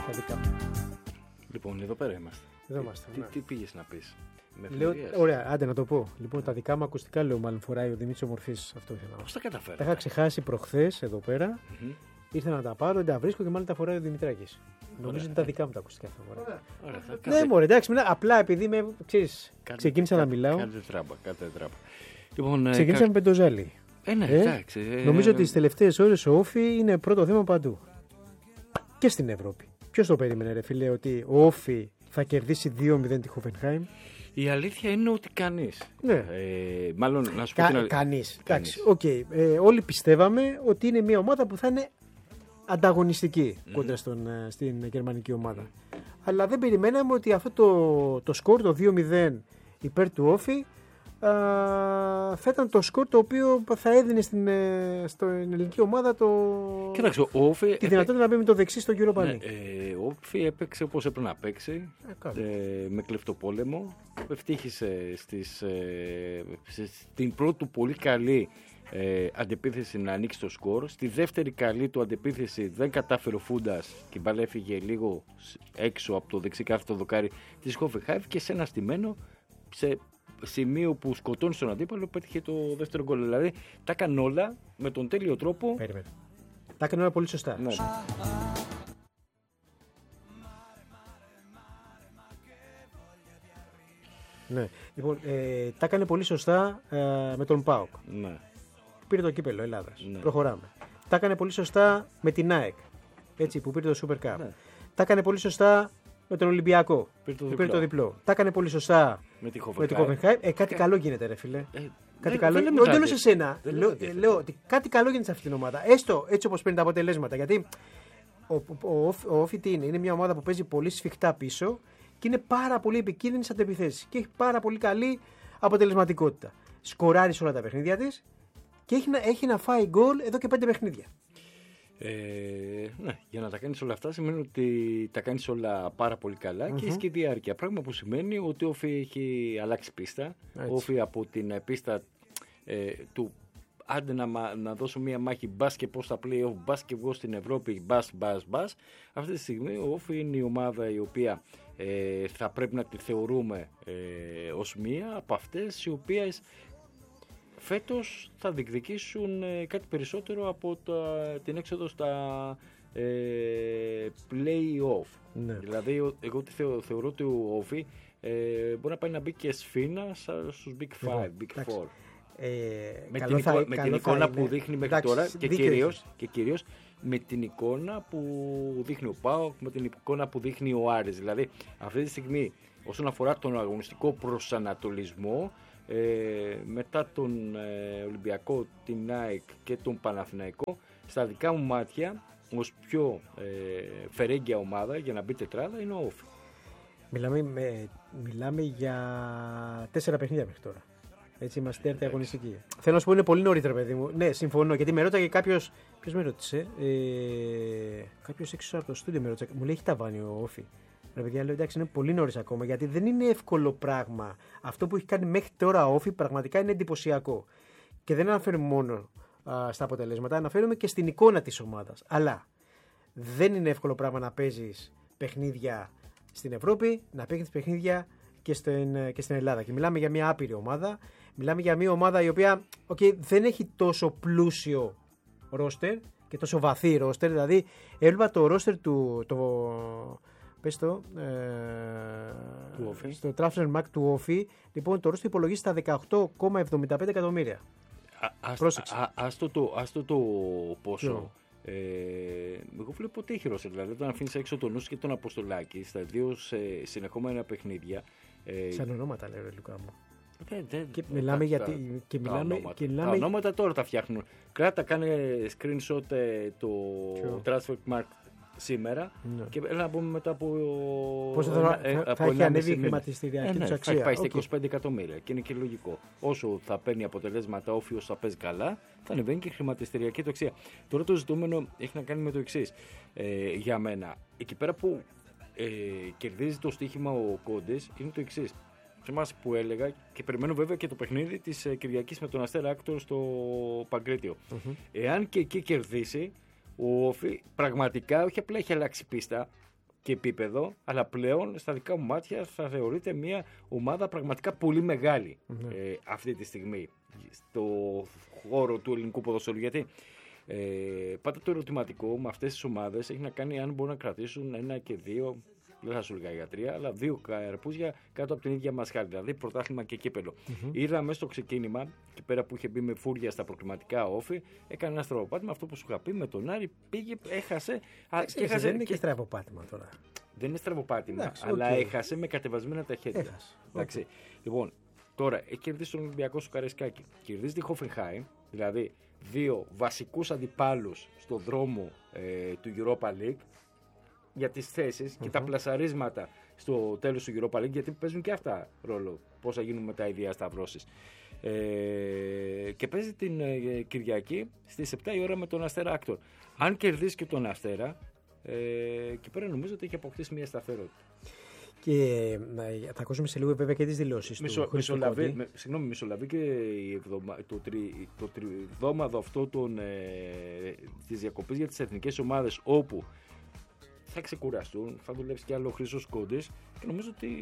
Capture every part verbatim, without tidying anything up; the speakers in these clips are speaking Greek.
στα δικά μου. Λοιπόν, εδώ πέρα είμαστε. Εδώ είμαστε. Τι, ναι. τι πήγες να πεις? Λέω, ωραία, άντε να το πω. Λοιπόν, τα δικά μου ακουστικά λέω, μάλλον φοράει ο Δημήτρης Ομορφής. Αυτό ήθελα να πω. Πώς τα καταφέρατε? Τα είχα ξεχάσει προχθές εδώ πέρα. Mm-hmm. Ήρθα να τα πάρω, δεν τα βρίσκω και μάλλον τα φοράει ο Δημητράκης. Νομίζω ότι είναι τα δικά μου τα ακουστικά αυτά. Ωραία. Ωραία, θα Ναι, κάντε... μωρέ, εντάξει, μιλά, απλά επειδή με, ξέρεις, Κάντε, ξεκίνησα κάντε, να μιλάω. Κάντε τράμπα, κάντε τράμπα. Λοιπόν, ξεκίνησα κα... με πεντοζάλι. Ε, ναι, ε, εντάξει. Ε, νομίζω ότι τις τελευταίες ώρες ο Όφι είναι πρώτο θέμα παντού. Και στην Ευρώπη. Ποιος το περίμενε, ρε φίλε, ότι ο Όφι θα κερδίσει δύο μηδέν τη Χόφενχάιμ? Η αλήθεια είναι ότι κανείς. Ναι. Ε, μάλλον να σου πω Κα, την αλήθεια. Κανείς. Εντάξει, okay. ε, όλοι πιστεύαμε ότι είναι μια ομάδα που θα είναι ανταγωνιστική mm-hmm. κόντρα στον, στην γερμανική ομάδα. Αλλά δεν περιμέναμε ότι αυτό το, το σκορ, το δύο μηδέν υπέρ του Όφι, α, θα ήταν το σκορ το οποίο θα έδινε στην, στην ελληνική ομάδα το, Κοίταξε, ο Όφι τη δυνατότητα έπαι... να μπει με το δεξί στο Europa League. Ναι, ε, ο Όφι έπαιξε όπως έπρεπε να παίξει, ε, ε, με κλεφτοπόλεμο. Ευτύχησε στις, ε, στην πρώτη του πολύ καλή ε, αντεπίθεση να ανοίξει το σκορ. Στη δεύτερη καλή του αντεπίθεση δεν κατάφερε ο Φούντας και η μπάλα έφυγε λίγο έξω από το δεξί κάθετο δοκάρι της Χόφενχάιμ και σε ένα στημένο, σε σημείο που σκοτώνει τον αντίπαλο, πέτυχε το δεύτερο γκολ. Δηλαδή τα έκανε όλα με τον τέλειο τρόπο. Περίμενε. Τα έκανε όλα πολύ σωστά. Ναι. Ναι. Λοιπόν, ε, τα έκανε πολύ σωστά ε, με τον ΠΑΟΚ. Ναι. Πήρε το κύπελο Ελλάδας. Ναι. Προχωράμε. Τα έκανε πολύ σωστά με την ΑΕΚ. Έτσι, που πήρε το Super Cup. Ναι. Τα έκανε πολύ σωστά με τον Ολυμπιακό. Πήρε το που διπλό. πήρε το διπλό. Τα έκανε πολύ σωστά με τη Χόφενχάιμ. Ε, κάτι ε, καλό γίνεται, ρε φίλε. Ε, κάτι δεν, καλό δεν γίνεται. Δεν λέω σε σένα. Δεν λέω, λέω ότι κάτι καλό γίνεται σε αυτή την ομάδα. Έστω έτσι όπως παίρνει τα αποτελέσματα. Γιατί ο, ο, ο, ο Όφι τι είναι, είναι μια ομάδα που παίζει πολύ σφιχτά πίσω και είναι πάρα πολύ επικίνδυνη σε αντεπιθέσεις. Και έχει πάρα πολύ καλή αποτελεσματικότητα. Σκοράρει σε όλα τα παιχνίδια της και έχει να, έχει να φάει γκολ εδώ και πέντε παιχνίδια. Ε, ναι, για να τα κάνεις όλα αυτά σημαίνει ότι τα κάνεις όλα πάρα πολύ καλά mm-hmm. και έχει και διάρκεια. Πράγμα που σημαίνει ότι ο Όφι έχει αλλάξει πίστα. Ο Όφι από την πίστα ε, του άντε να, να δώσω μια μάχη μπας και πώς θα play-off, μπας και βγω στην Ευρώπη, μπας, μπας, μπας. Αυτή τη στιγμή ο Όφι είναι η ομάδα η οποία ε, θα πρέπει να τη θεωρούμε ε, ως μία από αυτές οι οποίες φέτος θα διεκδικήσουν ε, κάτι περισσότερο από τα, την έξοδο στα ε, play-off. Ναι. Δηλαδή, εγώ θεω, θεωρώ ότι ο Όφι ε, μπορεί να πάει να μπει και σφήνα στους Big Five, Big εντάξει. Four. Ε, με καλό την, θα, εικο, με καλό την εικόνα είναι. που δείχνει μέχρι εντάξει, τώρα και κυρίως, και κυρίως με την εικόνα που δείχνει ο ΠΑΟΚ, με την εικόνα που δείχνει ο Άρης. Δηλαδή, αυτή τη στιγμή, όσον αφορά τον αγωνιστικό προσανατολισμό, Ε, μετά τον ε, Ολυμπιακό, την ΑΕΚ και τον Παναθηναϊκό, στα δικά μου μάτια ως πιο ε, φερέγγια ομάδα για να μπει τετράδα είναι ο Όφι. Μιλάμε, με, μιλάμε για τέσσερα παιχνίδια μέχρι τώρα. Έτσι είμαστε τέταρτη αγωνιστική. Θέλω να σου πω είναι πολύ νωρίτερα, παιδί μου. Ναι, συμφωνώ, γιατί με ρώταγε κάποιος. Ποιος με ρώτησε, ε, κάποιος έξω από το στούντιο με ρώτησε, μου λέει έχει ταβάνει ο Όφι. Ρε παιδιά, λέω εντάξει, είναι πολύ νωρίς ακόμα, γιατί δεν είναι εύκολο πράγμα. Αυτό που έχει κάνει μέχρι τώρα ο Όφι πραγματικά είναι εντυπωσιακό. Και δεν αναφέρουμε μόνο α, στα αποτελέσματα, αναφέρουμε και στην εικόνα της ομάδας. Αλλά δεν είναι εύκολο πράγμα να παίζεις παιχνίδια στην Ευρώπη, να παίζεις παιχνίδια και στην, και στην Ελλάδα. Και μιλάμε για μια άπειρη ομάδα. Μιλάμε για μια ομάδα η οποία okay, δεν έχει τόσο πλούσιο ρόστερ και τόσο βαθύ ρόστερ. Δηλαδή, έβλεπα το ρόστερ του. Το, Πες το, ε, στο Transfer Markt του Όφι, λοιπόν το ρόστερ υπολογίζει στα δεκαοκτώ κόμμα εβδομήντα πέντε εκατομμύρια. Άστο το, άστο το πόσο. Ε, εγώ βλέπω ότι έχει ρόστερ. Δηλαδή, όταν αφήνεις έξω τον Νους και τον Αποστολάκη στα δύο σε συνεχόμενα παιχνίδια. Ε, Σαν ονόματα, λέει ο Λουκά μου. Δεν, δεν, και μιλάμε για τα, και τα, μιλάμε, ονόματα. και μιλάμε... τα ονόματα τώρα τα φτιάχνουν. Κράτα, κάνε screenshot ε, το Ποιο? Transfer Markt σήμερα ναι. και έλα να πούμε μετά από. Πώς θα, ε, θα, θα έχει ανέβει η χρηματιστηριακή ε, ναι, του αξία. Θα έχει πάει στα okay. είκοσι πέντε εκατομμύρια και είναι και λογικό. Όσο θα παίρνει αποτελέσματα, όφιος θα παίζει καλά, θα ανεβαίνει και η χρηματιστηριακή του αξία. Τώρα το ζητούμενο έχει να κάνει με το εξής. Ε, για μένα, εκεί πέρα που ε, κερδίζει το στοίχημα ο Κόντες είναι το εξής. Θυμάσαι που έλεγα και περιμένω βέβαια και το παιχνίδι της ε, Κυριακής με τον Αστέρα Άκτορ στο Παγκρίτιο. Mm-hmm. Εάν και εκεί κερδίσει, ο Όφι πραγματικά όχι απλά έχει αλλάξει πίστα, και επίπεδο, αλλά πλέον στα δικά μου μάτια θα θεωρείται μια ομάδα πραγματικά πολύ μεγάλη mm-hmm. ε, αυτή τη στιγμή στο χώρο του ελληνικού ποδοσφαίρου. Γιατί ε, πάντα το ερωτηματικό με αυτές τις ομάδες έχει να κάνει αν μπορούν να κρατήσουν ένα και δύο, δεν θα σου λέγα για τρία, αλλά δύο καρπούζια κάτω από την ίδια μασχάλη, δηλαδή πρωτάθλημα και κύπελο. Mm-hmm. Είδα μέσα στο ξεκίνημα, και πέρα που είχε μπει με φούρια στα προκριματικά όφη, έκανε ένα στραβοπάτημα. Αυτό που σου είχα πει με τον Άρη, πήγε, έχασε. Ξέρεις, και έχασε δεν είναι και στραβοπάτημα τώρα. Δεν είναι στραβοπάτημα, εντάξει, αλλά okay. έχασε με κατεβασμένα τα χέρια. Okay. Λοιπόν, τώρα έχει κερδίσει τον Ολυμπιακό στο Καραϊσκάκι, κερδίζει τη Hoffenheim, δηλαδή δύο βασικούς αντιπάλους στο δρόμο ε, του Europa League για τις θέσεις mm-hmm. και τα πλασαρίσματα στο τέλος του Europa League, γιατί παίζουν και αυτά ρόλο, πώς θα γίνουν μετά οι διασταυρώσεις. Ε, και παίζει την ε, Κυριακή στις επτά η ώρα με τον Αστέρα Άκτορ. Αν κερδίσει και τον Αστέρα, ε, και πέρα νομίζω ότι έχει αποκτήσει μια σταθερότητα. Και θα ακούσουμε σε λίγο βέβαια και τις δηλώσεις Μισο, του Μισολαβή, με, συγγνώμη, Μισολαβή και η εβδομα, το, τρι, το τριδόμαδο αυτό των, ε, της διακοπής για τις εθνικές ομάδες, όπου θα ξεκουραστούν, θα δουλέψει και άλλο ο Χρήστος Κόντης και νομίζω ότι...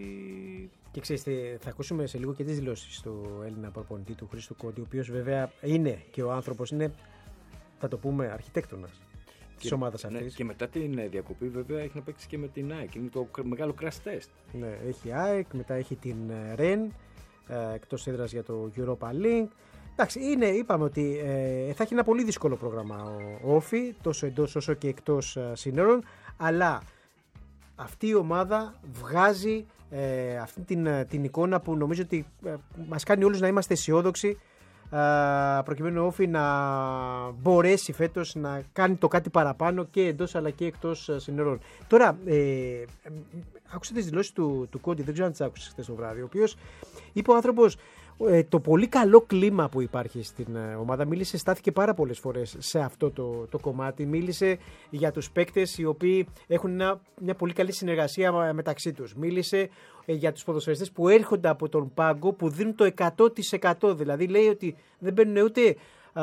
Και ξέρετε, θα ακούσουμε σε λίγο και τις δηλώσεις του Έλληνα προπονητή του Χρήστου Κόντη, ο οποίος βέβαια είναι και ο άνθρωπος, είναι, θα το πούμε, αρχιτέκτονας της ομάδας αυτής. Ναι, και μετά την διακοπή βέβαια έχει να παίξει και με την ΑΕΚ, είναι το μεγάλο crash test. Ναι, έχει ΑΕΚ, μετά έχει την Ρεν, εκτός έδρας για το Europa League. Εντάξει, είναι, είπαμε ότι ε, θα έχει ένα πολύ δύσκολο πρόγραμμα ο Όφη, τόσο εντός όσο και εκτός ε, σύνορων, αλλά αυτή η ομάδα βγάζει ε, αυτή την, την εικόνα που νομίζω ότι ε, μας κάνει όλους να είμαστε αισιόδοξοι, ε, προκειμένου ο Όφη να μπορέσει φέτος να κάνει το κάτι παραπάνω και εντός αλλά και εκτός ε, σύνορων. Τώρα, ε, άκουσα τις δηλώσεις του, του Κόντι, δεν ξέρω αν τις άκουσες χθες το βράδυ, ο οποίος είπε ο άνθρωπος το πολύ καλό κλίμα που υπάρχει στην ομάδα. Μίλησε, στάθηκε πάρα πολλές φορές σε αυτό το, το κομμάτι. Μίλησε για τους παίκτες οι οποίοι έχουν μια, μια πολύ καλή συνεργασία μεταξύ τους. Μίλησε για τους ποδοσφαιριστές που έρχονται από τον πάγκο, που δίνουν το εκατό τοις εκατό. Δηλαδή λέει ότι δεν μπαίνουν ούτε α,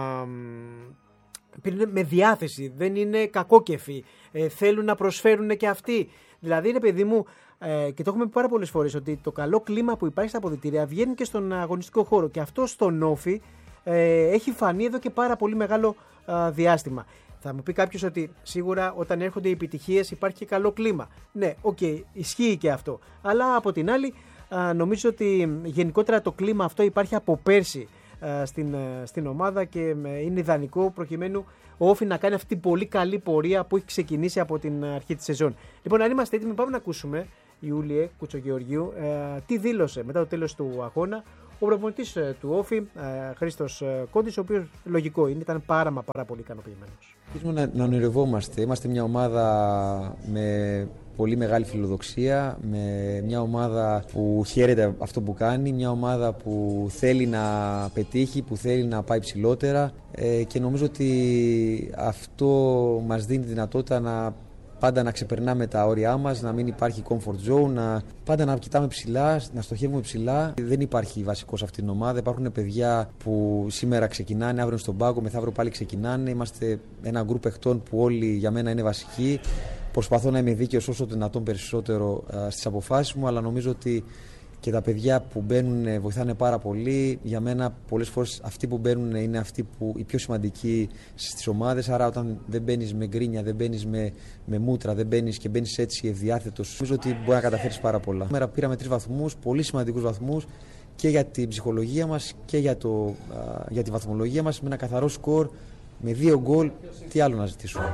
με διάθεση, δεν είναι κακόκεφοι, ε, θέλουν να προσφέρουν και αυτοί. Δηλαδή είναι παιδί μου, Ε, και το έχουμε πει πάρα πολλές φορές, ότι το καλό κλίμα που υπάρχει στα αποδυτήρια βγαίνει και στον αγωνιστικό χώρο. Και αυτό στον Όφη ε, έχει φανεί εδώ και πάρα πολύ μεγάλο ε, διάστημα. Θα μου πει κάποιος ότι σίγουρα όταν έρχονται οι επιτυχίες υπάρχει και καλό κλίμα. Ναι, οκ, okay, ισχύει και αυτό. Αλλά από την άλλη, ε, νομίζω ότι γενικότερα το κλίμα αυτό υπάρχει από πέρσι ε, στην, ε, στην ομάδα και ε, είναι ιδανικό προκειμένου ο Όφη να κάνει αυτή την πολύ καλή πορεία που έχει ξεκινήσει από την αρχή της σεζόν. Λοιπόν, αν είμαστε έτοιμοι, πάμε να ακούσουμε, Ιούλιε Κουτσογεωργίου, ε, τι δήλωσε μετά το τέλος του αγώνα ο προπονητής ε, του Όφη, ε, Χρήστος ε, Κόντης, ο οποίος λογικό είναι, ήταν πάρα μα πάρα πολύ ικανοποιημένος. Αρχίζουμε να, να ονειρευόμαστε. Είμαστε μια ομάδα με πολύ μεγάλη φιλοδοξία, με μια ομάδα που χαίρεται αυτό που κάνει, μια ομάδα που θέλει να πετύχει, που θέλει να πάει ψηλότερα ε, και νομίζω ότι αυτό μας δίνει τη δυνατότητα να πάντα να ξεπερνάμε τα όρια μας, να μην υπάρχει comfort zone, να, πάντα να κοιτάμε ψηλά, να στοχεύουμε ψηλά. Δεν υπάρχει βασικό σε αυτήν την ομάδα. Υπάρχουν παιδιά που σήμερα ξεκινάνε, αύριο στον πάγκο, μεθαύριο πάλι ξεκινάνε. Είμαστε ένα γκρουπ παιχτών που όλοι για μένα είναι βασικοί. Προσπαθώ να είμαι δίκαιος όσο το δυνατόν περισσότερο στις αποφάσεις μου, αλλά νομίζω ότι και τα παιδιά που μπαίνουν βοηθάνε πάρα πολύ. Για μένα πολλές φορές αυτοί που μπαίνουν είναι αυτοί που οι πιο σημαντικοί στις ομάδες. Άρα όταν δεν μπαίνεις με γκρίνια, δεν μπαίνεις με, με μούτρα, δεν μπαίνεις και μπαίνεις έτσι ευδιάθετος, νομίζω ότι μπορεί να καταφέρεις πάρα πολλά. Σήμερα πήραμε τρεις βαθμούς, πολύ σημαντικούς βαθμούς και για την ψυχολογία μας και για, το, α, για τη βαθμολογία μας, με ένα καθαρό σκορ, με δύο γκολ. Τι άλλο να ζητήσουμε.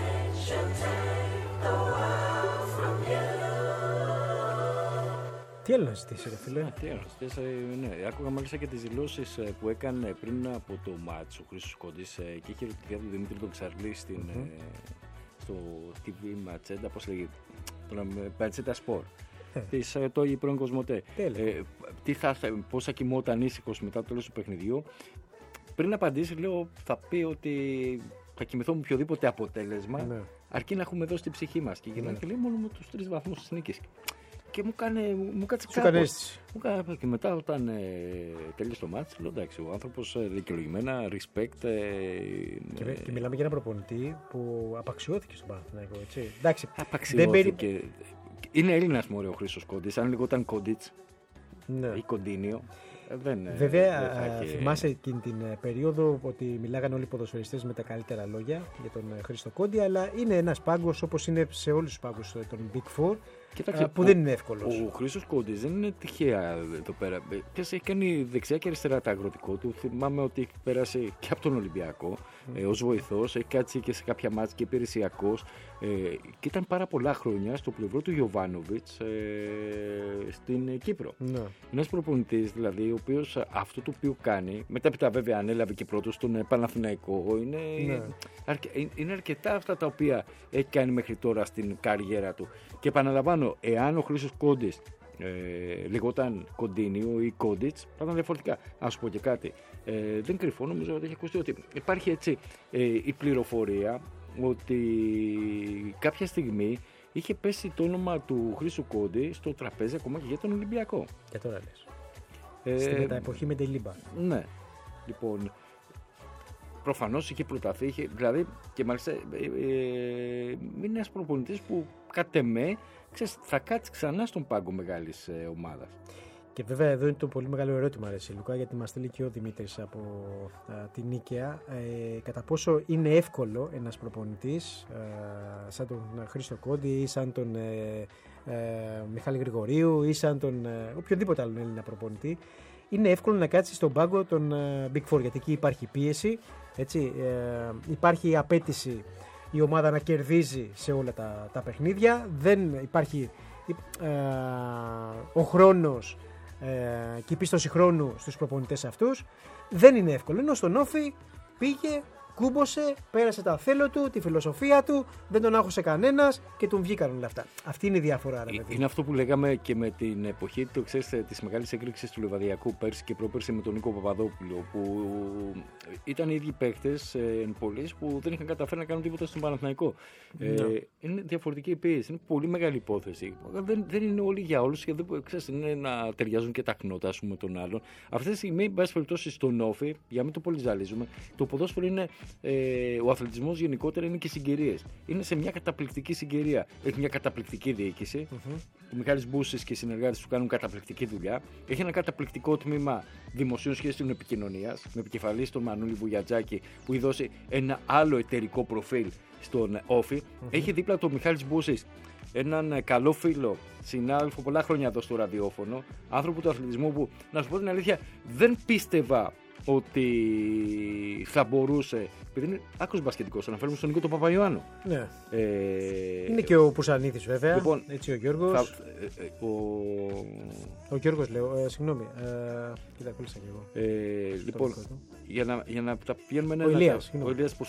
Τι άλλο να ζητήσει, ρε φίλε. Α, τι άλλο να ζητήσει, ναι. Άκουγα μάλιστα και τις δηλώσεις που έκανε πριν από το μάτς ο Χρήστος Κόντης και είχε τη του Δημήτρη τον Ξαρλή στην, mm-hmm. στο τι βι Ματσέντα, πώς λέγεται, Ματσέντα Σπορ. Της, το πρώην Κοσμοτέ. Ε, τι θα, πώς θα κοιμόταν ήσυχος μετά το τέλος του παιχνιδιού. Πριν απαντήσει, λέω, θα πει ότι θα κοιμηθώ με οποιοδήποτε αποτέλεσμα, ναι, αρκεί να έχουμε δώσει την ψυχή μας. Και γυρνάει, ναι, και λέει μόνο με τους τρεις βαθμούς της νίκης. και μου, κάνε, μου κάτσε Σου έκανε αίσθηση. Και μετά όταν ε, τέλειωσε το μάτς, λέω εντάξει, ο άνθρωπος ε, δικαιολογημένα, respect. Ε, και, ε, και μιλάμε για ένα προπονητή που απαξιώθηκε στον Παναθηναϊκό, έτσι. Εντάξει, απαξιώθηκε. Περι... Είναι Έλληνας μωρέ ο Χρήστος Κόντης, αν λίγο ήταν Κόντιτς ναι. ή Κοντίνιο. Δεν, Βέβαια, δεν είχε... θυμάσαι εκείνη την περίοδο ότι μιλάγαν όλοι οι ποδοσφαιριστές με τα καλύτερα λόγια για τον Χρήστο Κόντι, αλλά είναι ένας πάγκος όπως είναι σε όλους τους πάγκους των Big Four. Κοίταξε, που ο, δεν είναι εύκολος. Ο Χρήστος Κόντης δεν είναι τυχαία εδώ πέρα. Και έχει κάνει δεξιά και αριστερά τα αγροτικό του. Θυμάμαι ότι έχει περάσει και από τον Ολυμπιακό mm. ε, ως βοηθός. Έχει κάτσει και σε κάποια μάτς και υπηρεσιακός. Ε, και ήταν πάρα πολλά χρόνια στο πλευρό του Γιοβάνοβιτς ε, στην Κύπρο. Mm. Είναι ένας προπονητής δηλαδή, ο οποίος αυτό το οποίο κάνει, μετά βέβαια ανέλαβε και πρώτος στον Παναθηναϊκό. Είναι, mm. αρκε, είναι αρκετά αυτά τα οποία έχει κάνει μέχρι τώρα στην καριέρα του. Και επαναλαμβάνω, εάν ο Χρήστος Κόντης ε, λεγόταν Κοντίνιο ή Κόντιτς, θα ήταν διαφορετικά. Ας σου πω και κάτι. Ε, δεν κρυφώ, νομίζω ότι έχει ακουστεί ότι υπάρχει έτσι ε, η πληροφορία ότι κάποια στιγμή είχε πέσει το όνομα του Χρήστου Κόντι στο τραπέζι ακόμα και για τον Ολυμπιακό. Και τώρα λες. Ε, Στη μεταεποχή με την Λίμπα. Ναι. Λοιπόν, προφανώς είχε προταθεί, είχε, δηλαδή και μάλιστα ε, ε, είναι ένας προπονητής που κατ' εμέ ξέρεις, θα κάτσει ξανά στον πάγκο μεγάλης ε, ομάδας. Και βέβαια εδώ είναι το πολύ μεγάλο ερώτημα, ρε Λουκά, γιατί μας στέλνει και ο Δημήτρης από α, την Νίκαια. Ε, κατά πόσο είναι εύκολο ένας προπονητής ε, σαν τον Χρήστο Κόντι ή σαν τον ε, ε, Μιχάλη Γρηγορίου ή σαν τον ε, οποιοδήποτε άλλον Έλληνα προπονητή, είναι εύκολο να κάτσει στον πάγκο των ε, Big Four, γιατί εκεί υπάρχει πίεση, έτσι, ε, υπάρχει απέτηση η ομάδα να κερδίζει σε όλα τα, τα παιχνίδια, δεν υπάρχει ε, ο χρόνος ε, και η πίστοση χρόνου στους προπονητές αυτούς, δεν είναι εύκολο. Ενώ στον Όφη πήγε, κούμπωσε, πέρασε τα θέλω του, τη φιλοσοφία του, δεν τον άχωσε κανένας και τον βγήκαν όλα αυτά. Αυτή είναι η διαφορά. Ρε, είναι αυτό που λέγαμε και με την εποχή του, ξέρεις, της μεγάλης έκρηξης του Λιβαδιακού πέρσι και πρόπερσι με τον Νίκο Παπαδόπουλο, που ήταν οι ίδιοι παίχτες εν πολλής που δεν είχαν καταφέρει να κάνουν τίποτα στον Παναθηναϊκό. No. Ε, είναι διαφορετική πίεση, είναι πολύ μεγάλη υπόθεση. Δεν, δεν είναι όλοι για όλους και δεν ξέρεις, είναι να ταιριάζουν και τα χνότα με τον άλλον. Αυτή τη στιγμή, εν πάση περιπτώσει, στον Όφη, για να μην το πολυζαλίζουμε, το ποδόσφαιρο είναι. Ε, ο αθλητισμός γενικότερα είναι και συγκυρίες. Είναι σε μια καταπληκτική συγκυρία. Έχει μια καταπληκτική διοίκηση. Mm-hmm. Ο Μιχάλης Μπούσης και οι συνεργάτες του κάνουν καταπληκτική δουλειά. Έχει ένα καταπληκτικό τμήμα δημοσίων σχέσεων επικοινωνίας με επικεφαλής τον Μανούλη Βουγιατζάκη που έχει δώσει ένα άλλο εταιρικό προφίλ στον Όφη. Mm-hmm. Έχει δίπλα το Μιχάλης Μπούσης έναν καλό φίλο, συνάδελφο πολλά χρόνια εδώ στο ραδιόφωνο, άνθρωπο του αθλητισμού που, να σου πω την αλήθεια, δεν πίστευα ότι θα μπορούσε, επειδή είναι άκρος μπασκετικός, αναφέρουμε στον Νίκο τον Παπαϊωάννου. Ναι. Ε, είναι και ο Πουσανίδης βέβαια, λοιπόν, έτσι ο Γιώργος. Θα, ε, ε, ο... ο Γιώργος λέω, ε, συγγνώμη, ε, κοίτα, κόλλησα και εγώ. Ε, λοιπόν, για να, για να τα πηγαίνουμε ένα... Ο Ηλίας, ο Ηλίας